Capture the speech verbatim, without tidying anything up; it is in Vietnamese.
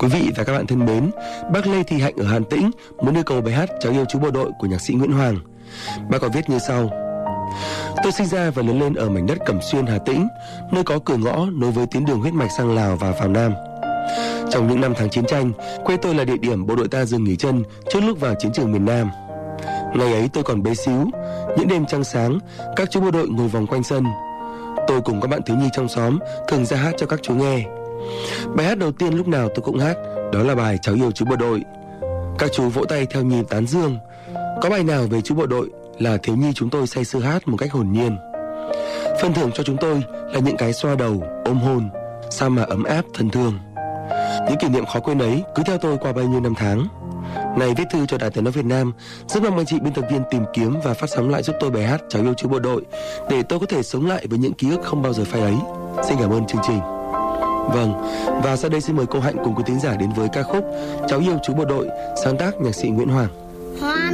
Quý vị và các bạn thân mến, bác Lê Thị Hạnh ở Hà Tĩnh muốn yêu cầu bài hát Cháu yêu chú bộ đội của nhạc sĩ Nguyễn Hoàng. Bác có viết như sau: Tôi sinh ra và lớn lên ở mảnh đất Cẩm Xuyên, Hà Tĩnh, nơi có cửa ngõ nối với tuyến đường huyết mạch sang Lào và vào Nam. Trong những năm tháng chiến tranh, quê tôi là địa điểm bộ đội ta dừng nghỉ chân trước lúc vào chiến trường miền Nam. Ngày ấy tôi còn bé xíu, những đêm trăng sáng, các chú bộ đội ngồi vòng quanh sân. Tôi cùng các bạn thiếu nhi trong xóm thường ra hát cho các chú nghe. Bài hát đầu tiên lúc nào tôi cũng hát, đó là bài Cháu yêu chú bộ đội. Các chú vỗ tay theo nhịp tán dương. Có bài nào về chú bộ đội là thiếu nhi chúng tôi say sưa hát một cách hồn nhiên. Phần thưởng cho chúng tôi là những cái xoa đầu, ôm hôn, sao mà ấm áp thân thương. Những kỷ niệm khó quên ấy cứ theo tôi qua bao nhiêu năm tháng. Này viết thư cho Đài Tiếng nói Việt Nam, rất mong anh chị biên tập viên tìm kiếm và phát sóng lại giúp tôi bài hát Cháu yêu chú bộ đội để tôi có thể sống lại với những ký ức không bao giờ phai ấy. Xin cảm ơn chương trình. Vâng, và sau đây xin mời cô Hạnh cùng quý thính giả đến với ca khúc Cháu yêu chú bộ đội, sáng tác nhạc sĩ Nguyễn Hoàng. Hoa